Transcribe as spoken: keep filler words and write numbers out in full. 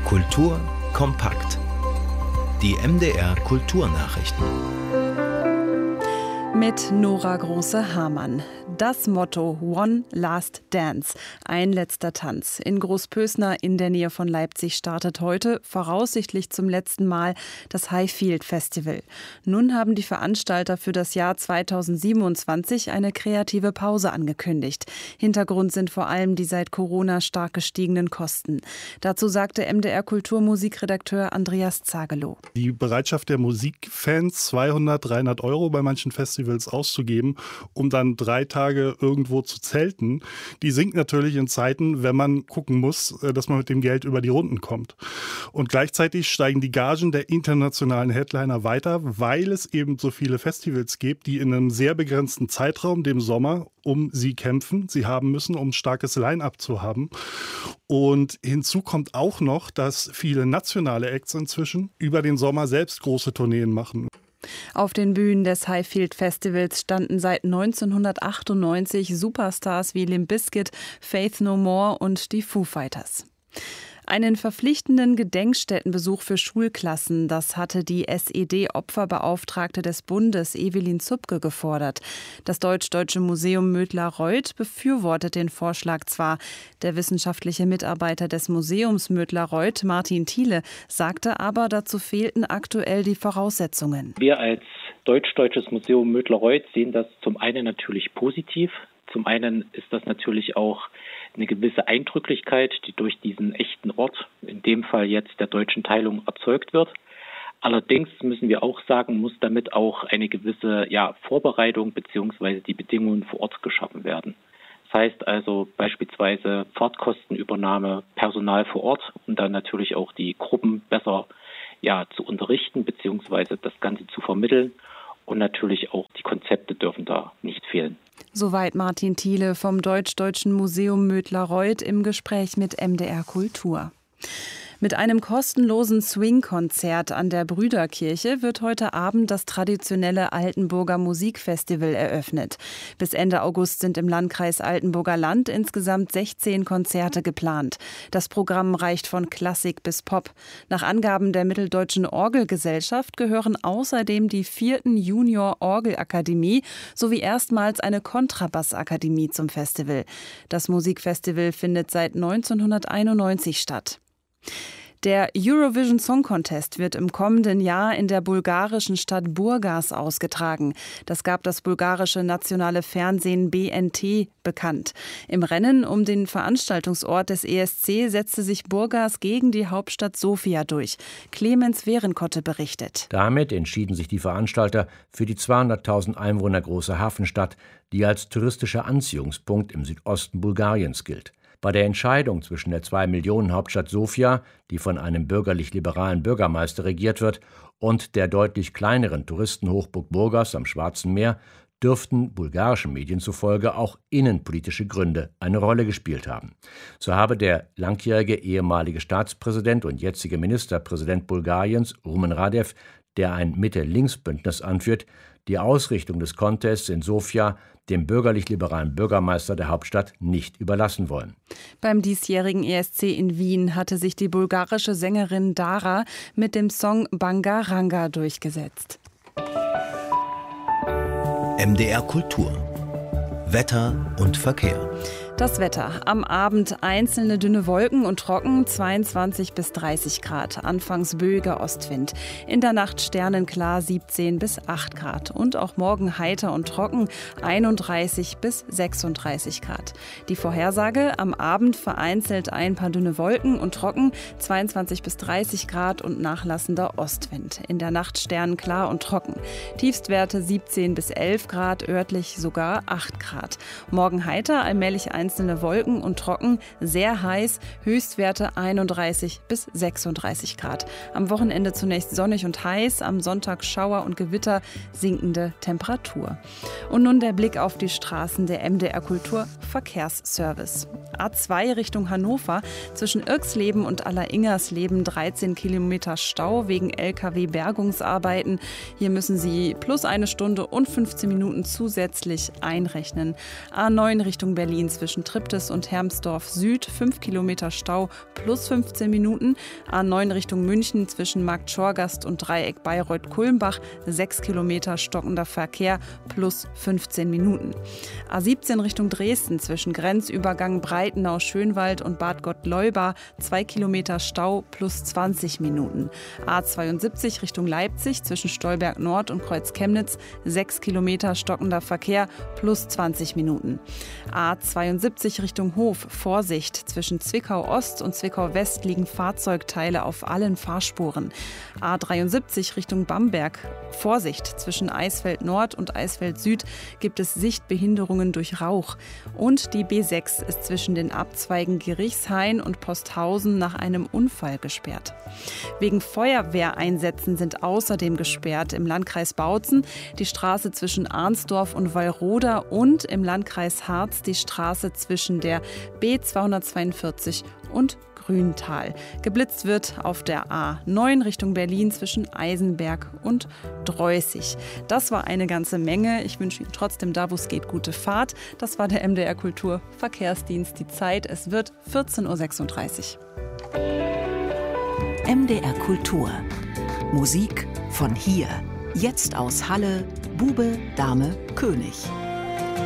Kultur kompakt. Die M D R Kulturnachrichten. Mit Nora Große-Hamann. Das Motto One Last Dance, ein letzter Tanz. In Großpösner in der Nähe von Leipzig startet heute voraussichtlich zum letzten Mal das Highfield Festival. Nun haben die Veranstalter für das Jahr zweitausendsiebenundzwanzig eine kreative Pause angekündigt. Hintergrund sind vor allem die seit Corona stark gestiegenen Kosten. Dazu sagte M D R Kulturmusikredakteur Andreas Zagelow. Die Bereitschaft der Musikfans, zweihundert, dreihundert Euro bei manchen Festivals auszugeben, um dann drei Tage irgendwo zu zelten, die sinkt natürlich in Zeiten, wenn man gucken muss, dass man mit dem Geld über die Runden kommt. Und gleichzeitig steigen die Gagen der internationalen Headliner weiter, weil es eben so viele Festivals gibt, die in einem sehr begrenzten Zeitraum, dem Sommer, um sie kämpfen. Sie haben müssen, um ein starkes Line-Up zu haben. Und hinzu kommt auch noch, dass viele nationale Acts inzwischen über den Sommer selbst große Tourneen machen. Auf den Bühnen des Highfield Festivals standen seit neunzehnhundertachtundneunzig Superstars wie Limp Bizkit, Faith No More und die Foo Fighters. Einen verpflichtenden Gedenkstättenbesuch für Schulklassen, das hatte die S E D-Opferbeauftragte des Bundes, Evelyn Zupke, gefordert. Das Deutsch-Deutsche Museum Mödla-Reuth befürwortet den Vorschlag zwar. Der wissenschaftliche Mitarbeiter des Museums Mödla-Reuth, Martin Thiele, sagte aber, dazu fehlten aktuell die Voraussetzungen. Wir als Deutsch-Deutsches Museum Mödla-Reuth sehen das zum einen natürlich positiv. Zum einen ist das natürlich auch eine gewisse Eindrücklichkeit, die durch diesen echten Ort, in dem Fall jetzt der deutschen Teilung, erzeugt wird. Allerdings müssen wir auch sagen, muss damit auch eine gewisse ja, Vorbereitung bzw. die Bedingungen vor Ort geschaffen werden. Das heißt also beispielsweise Fahrtkostenübernahme, Personal vor Ort, um dann natürlich auch die Gruppen besser ja, zu unterrichten bzw. das Ganze zu vermitteln. Und natürlich auch die Konzepte dürfen da nicht fehlen. Soweit Martin Thiele vom Deutsch-Deutschen Museum Mödla-Reuth im Gespräch mit M D R Kultur. Mit einem kostenlosen Swing-Konzert an der Brüderkirche wird heute Abend das traditionelle Altenburger Musikfestival eröffnet. Bis Ende August sind im Landkreis Altenburger Land insgesamt sechzehn Konzerte geplant. Das Programm reicht von Klassik bis Pop. Nach Angaben der Mitteldeutschen Orgelgesellschaft gehören außerdem die vierten Junior-Orgelakademie sowie erstmals eine Kontrabassakademie zum Festival. Das Musikfestival findet seit neunzehnhunderteinundneunzig statt. Der Eurovision Song Contest wird im kommenden Jahr in der bulgarischen Stadt Burgas ausgetragen. Das gab das bulgarische nationale Fernsehen B N T bekannt. Im Rennen um den Veranstaltungsort des E S C setzte sich Burgas gegen die Hauptstadt Sofia durch. Clemens Wehrenkotte berichtet. Damit entschieden sich die Veranstalter für die zweihunderttausend Einwohner große Hafenstadt, die als touristischer Anziehungspunkt im Südosten Bulgariens gilt. Bei der Entscheidung zwischen der zwei Millionen Hauptstadt Sofia, die von einem bürgerlich-liberalen Bürgermeister regiert wird, und der deutlich kleineren Touristenhochburg Burgas am Schwarzen Meer dürften bulgarischen Medien zufolge auch innenpolitische Gründe eine Rolle gespielt haben. So habe der langjährige ehemalige Staatspräsident und jetzige Ministerpräsident Bulgariens, Rumen Radev, der ein Mitte-Links-Bündnis anführt, die Ausrichtung des Contests in Sofia dem bürgerlich-liberalen Bürgermeister der Hauptstadt nicht überlassen wollen. Beim diesjährigen E S C in Wien hatte sich die bulgarische Sängerin Dara mit dem Song Banga Ranga durchgesetzt. M D R Kultur. Wetter und Verkehr. Das Wetter. Am Abend einzelne dünne Wolken und trocken, zweiundzwanzig bis dreißig Grad. Anfangs böiger Ostwind. In der Nacht sternenklar, siebzehn bis acht Grad. Und auch morgen heiter und trocken, einunddreißig bis sechsunddreißig Grad. Die Vorhersage: am Abend vereinzelt ein paar dünne Wolken und trocken, zweiundzwanzig bis dreißig Grad und nachlassender Ostwind. In der Nacht sternenklar und trocken. Tiefstwerte siebzehn bis elf Grad, örtlich sogar acht Grad. Morgen heiter, allmählich ein einzelne Wolken und trocken, sehr heiß, Höchstwerte einunddreißig bis sechsunddreißig Grad. Am Wochenende zunächst sonnig und heiß, am Sonntag Schauer und Gewitter, sinkende Temperatur. Und nun der Blick auf die Straßen der M D R Kultur Verkehrsservice. A zwei Richtung Hannover, zwischen Irxleben und Alleringers-Leben dreizehn Kilometer Stau wegen L K W-Bergungsarbeiten. Hier müssen Sie plus eine Stunde und fünfzehn Minuten zusätzlich einrechnen. A neun Richtung Berlin zwischen zwischen Triptis und Hermsdorf Süd, fünf Kilometer Stau plus fünfzehn Minuten. A neun Richtung München zwischen Markt Schorgast und Dreieck Bayreuth-Kulmbach, sechs Kilometer stockender Verkehr plus fünfzehn Minuten. A siebzehn Richtung Dresden zwischen Grenzübergang Breitenau-Schönwald und Bad Gottleuba, zwei Kilometer Stau plus zwanzig Minuten. A zweiundsiebzig Richtung Leipzig zwischen Stolberg Nord und Kreuz Chemnitz, sechs Kilometer stockender Verkehr plus zwanzig Minuten. A zweiundsiebzig Richtung Hof, Vorsicht, zwischen Zwickau Ost und Zwickau West liegen Fahrzeugteile auf allen Fahrspuren. A dreiundsiebzig Richtung Bamberg, Vorsicht, zwischen Eisfeld Nord und Eisfeld Süd gibt es Sichtbehinderungen durch Rauch. Und die B sechs ist zwischen den Abzweigen Gerichshain und Posthausen nach einem Unfall gesperrt. Wegen Feuerwehreinsätzen sind außerdem gesperrt im Landkreis Bautzen die Straße zwischen Arnsdorf und Wallroda und im Landkreis Harz die Straße zwischen der B zweihundertzweiundvierzig und Grüntal. Geblitzt wird auf der A neun Richtung Berlin zwischen Eisenberg und Dreußig. Das war eine ganze Menge. Ich wünsche Ihnen trotzdem da, wo es geht, gute Fahrt. Das war der M D R Kultur Verkehrsdienst. Die Zeit, es wird vierzehn Uhr sechsunddreißig. M D R Kultur. Musik von hier. Jetzt aus Halle, Bube, Dame, König.